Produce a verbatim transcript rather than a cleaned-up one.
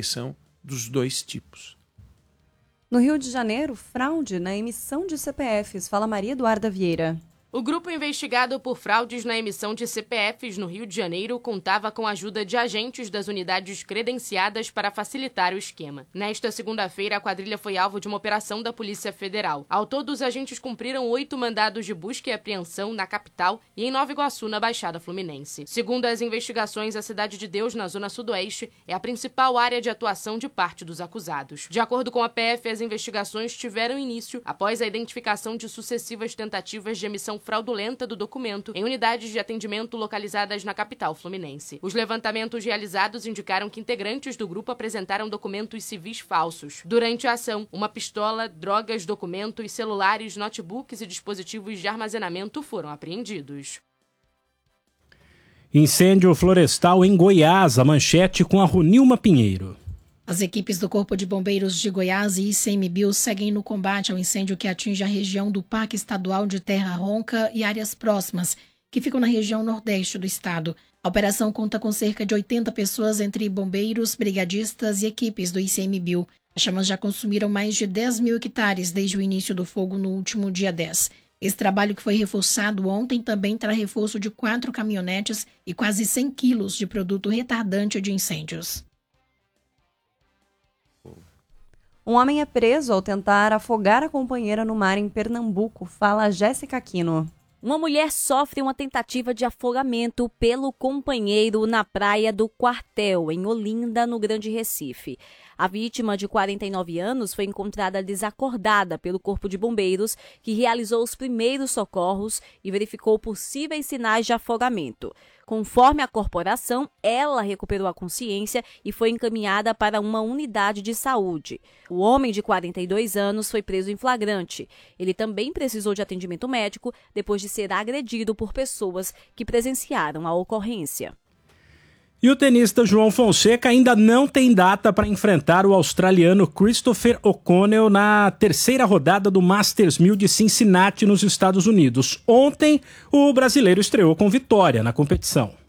perseguição dos dois tipos. No Rio de Janeiro, fraude na emissão de C P Fs. Fala Maria Eduarda Vieira. O grupo investigado por fraudes na emissão de C P Fs no Rio de Janeiro contava com a ajuda de agentes das unidades credenciadas para facilitar o esquema. Nesta segunda-feira, a quadrilha foi alvo de uma operação da Polícia Federal. Ao todo, os agentes cumpriram oito mandados de busca e apreensão na capital e em Nova Iguaçu, na Baixada Fluminense. Segundo as investigações, a Cidade de Deus, na Zona Sudoeste, é a principal área de atuação de parte dos acusados. De acordo com a P F, as investigações tiveram início após a identificação de sucessivas tentativas de emissão fraudulenta do documento em unidades de atendimento localizadas na capital fluminense. Os levantamentos realizados indicaram que integrantes do grupo apresentaram documentos civis falsos. Durante a ação, uma pistola, drogas, documentos, celulares, notebooks e dispositivos de armazenamento foram apreendidos. Incêndio florestal em Goiás, a manchete com a Ronilma Pinheiro. As equipes do Corpo de Bombeiros de Goiás e I C M B I U seguem no combate ao incêndio que atinge a região do Parque Estadual de Terra Ronca e áreas próximas, que ficam na região nordeste do estado. A operação conta com cerca de oitenta pessoas entre bombeiros, brigadistas e equipes do I C M B I U. As chamas já consumiram mais de dez mil hectares desde o início do fogo no último dia dez. Esse trabalho, que foi reforçado ontem, também terá reforço de quatro caminhonetes e quase cem quilos de produto retardante de incêndios. Um homem é preso ao tentar afogar a companheira no mar em Pernambuco. Fala Jéssica Aquino. Uma mulher sofre uma tentativa de afogamento pelo companheiro na praia do Quartel, em Olinda, no Grande Recife. A vítima, de quarenta e nove anos, foi encontrada desacordada pelo Corpo de Bombeiros, que realizou os primeiros socorros e verificou possíveis sinais de afogamento. Conforme a corporação, ela recuperou a consciência e foi encaminhada para uma unidade de saúde. O homem, de quarenta e dois anos, foi preso em flagrante. Ele também precisou de atendimento médico depois de ser agredido por pessoas que presenciaram a ocorrência. E o tenista João Fonseca ainda não tem data para enfrentar o australiano Christopher O'Connell na terceira rodada do Masters mil de Cincinnati, nos Estados Unidos. Ontem, o brasileiro estreou com vitória na competição.